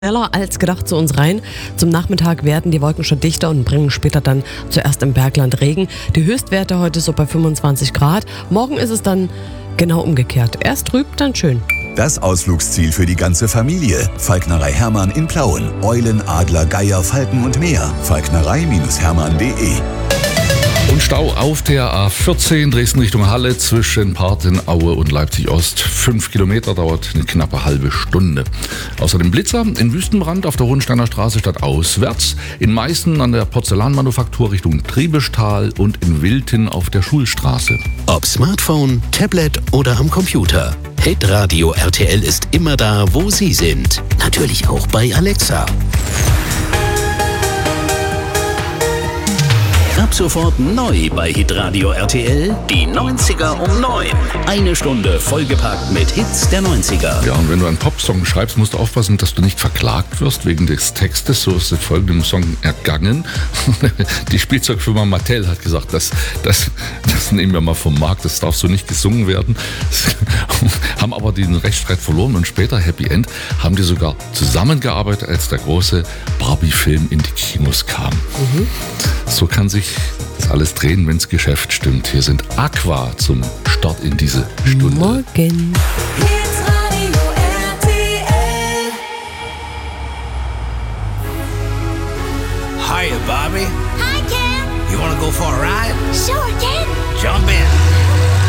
Schneller als gedacht zu uns rein. Zum Nachmittag werden die Wolken schon dichter und bringen später dann zuerst im Bergland Regen. Die Höchstwerte heute so bei 25 Grad. Morgen ist es dann genau umgekehrt. Erst trüb, dann schön. Das Ausflugsziel für die ganze Familie. Falknerei Hermann in Plauen. Eulen, Adler, Geier, Falken und mehr. Falknerei-hermann.de. Und Stau auf der A14 Dresden Richtung Halle zwischen Partenaue und Leipzig-Ost. 5 Kilometer, dauert eine knappe halbe Stunde. Außerdem Blitzer in Wüstenbrand auf der Hohensteiner Straße stadtauswärts. In Meißen an der Porzellanmanufaktur Richtung Triebestal und in Wilten auf der Schulstraße. Ob Smartphone, Tablet oder am Computer. Hitradio RTL ist immer da, wo Sie sind. Natürlich auch bei Alexa. Ab sofort neu bei Hitradio RTL, die 90er um 9. Eine Stunde vollgepackt mit Hits der 90er. Ja, und wenn du einen Popsong schreibst, musst du aufpassen, dass du nicht verklagt wirst wegen des Textes. So ist es folgendem Song ergangen. Die Spielzeugfirma Mattel hat gesagt, das nehmen wir mal vom Markt, das darf so nicht gesungen werden. Haben aber den Rechtsstreit verloren und später, Happy End, haben die sogar zusammengearbeitet, als der große Barbie-Film in die Kinos kam. So kann sich das alles drehen, wenn das Geschäft stimmt. Hier sind Aqua zum Start in diese Stunde. Morgen.